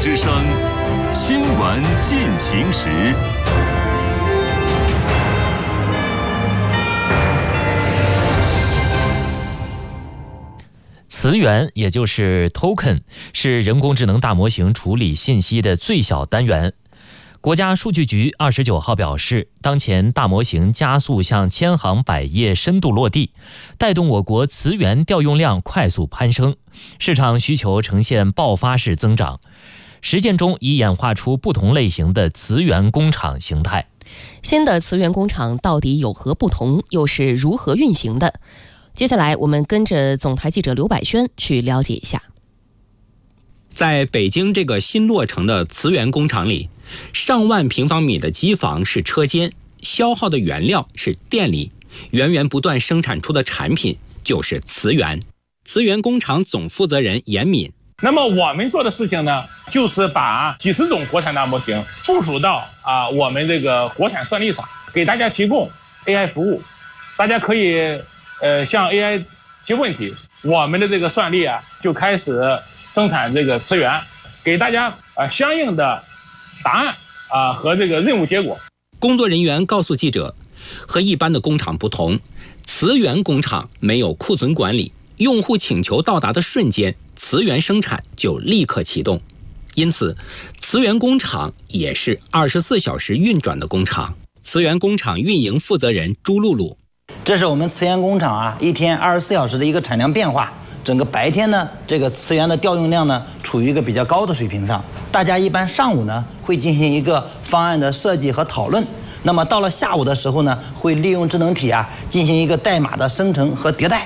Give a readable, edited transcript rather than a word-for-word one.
之声新闻进行时。 词源也就是 token， 是人工智能大模型处理信息的最小单元。国家数据局29号表示，当前大模型加速向千行百业深度落地，带动我国词源调用量快速攀升，市场需求呈现爆发式增长。实践中已演化出不同类型的词源工厂形态。 新的词源工厂到底有何不同，又是如何运行的？接下来我们跟着总台记者刘百轩去了解一下。 在北京这个新落成的词源工厂里，上万平方米的机房是车间，消耗的原料是电力，源源不断生产出的产品就是词源。词源工厂总负责人严敏， 那么我们做的事情呢，就是把几十种国产大模型部署到我们这个国产算力上，给大家提供 AI 服务。大家可以向 AI 提问题，我们的这个算力就开始生产这个词源，给大家相应的答案和这个任务结果。 工作人员告诉记者，和一般的工厂不同，词源工厂没有库存管理，用户请求到达的瞬间，词源生产就立刻启动，因此词源工厂也是24小时运转的工厂。词源工厂运营负责人朱露露， 这是我们词源工厂一天24小时的一个产量变化。整个白天呢，这个词源的调用量呢，处于一个比较高的水平上。大家一般上午呢会进行一个方案的设计和讨论，那么到了下午的时候呢，会利用智能体进行一个代码的生成和迭代。